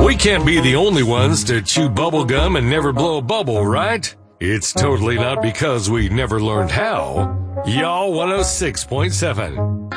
We can't be the only ones to chew bubble gum and never blow a bubble, right? It's totally not because we never learned how. Y'all 106.7.